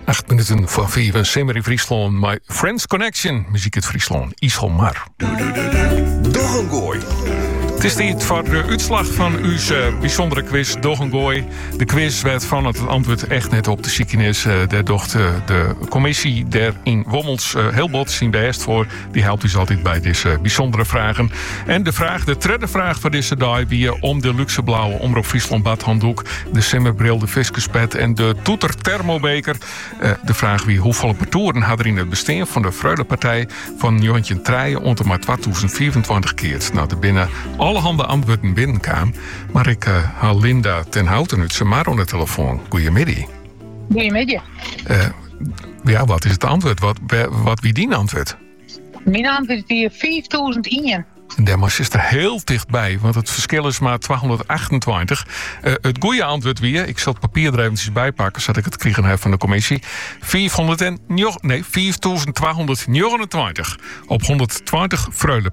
8 minuten voor 4. Simmer in Friesland. My Friends Connection. Muziek uit Friesland. Iselmar. Doggengooi. Het is tijd voor de uitslag van uw bijzondere quiz Doggengooi. De quiz werd van het antwoord echt net op de ziekenis. Daar docht de commissie der in Wommels heel bot zien best voor. Die helpt dus altijd bij deze bijzondere vragen. En de tweede vraag van deze dag wie om de luxe blauwe Omroep Friesland badhanddoek, de simmerbril, de fiscuspet en de toeter thermobeker. De vraag wie hoeveel partouren had er in het bestaan van de Freudepartij van Jontje Treien onder maar 2024 keer. Nou, er binnen allerhande antwoorden binnenkwamen. Maar ik haal Linda ten Houten uit Samar aan de telefoon. Goedemiddag. Goedemiddag. Ja, wat is het antwoord? Wat wie die antwoord? Mijn antwoord is 5001. En daar is er heel dichtbij, want het verschil is maar 228. Het goede antwoord weer, ik zal het papier er eventjes bij pakken, zodat ik het kregen heb van de commissie. 4229 op 120 Freule